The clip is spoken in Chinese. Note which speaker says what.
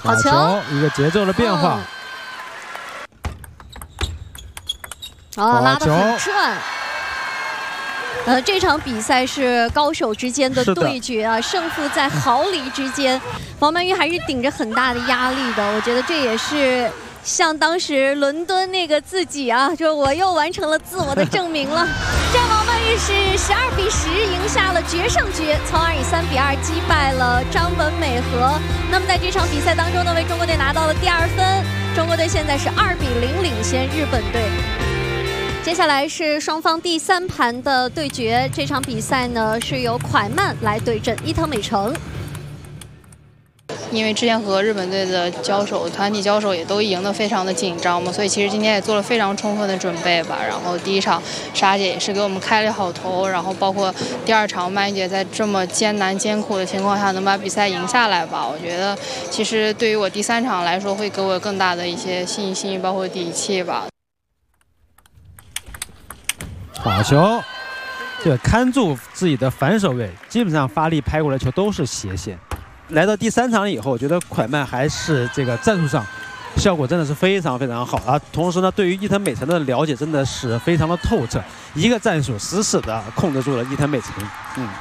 Speaker 1: 好球，
Speaker 2: 一个节奏的变化。
Speaker 1: 拉得很转。这场比赛是高手之间的对决啊，胜负在毫厘之间。王曼玉还是顶着很大的压力的，我觉得这也是像当时伦敦那个自己啊，就我又完成了自我的证明了。这王曼玉是12-10赢下了决胜局，从而以3-2击败了张本美和。那么在这场比赛当中呢，为中国队拿到了第2分，中国队现在是2-0领先日本队。接下来是双方第3盘的对决，这场比赛呢是由蒯曼来对阵伊藤美诚。
Speaker 3: 因为之前和日本队的交手，团体交手也都赢得非常的紧张嘛，所以其实今天也做了非常充分的准备吧。然后第1场莎姐也是给我们开了好头，然后包括第2场曼玉姐在这么艰难艰苦的情况下能把比赛赢下来吧，我觉得其实对于我第3场来说会给我更大的一些信心，包括底气吧。
Speaker 2: 好球，这个看住自己的反手位，基本上发力拍过来球都是斜线。来到第3场以后，我觉得蒯曼还是这个战术上效果真的是非常非常好啊。同时呢，对于伊藤美诚的了解真的是非常的透彻，一个战术死死的控制住了伊藤美诚。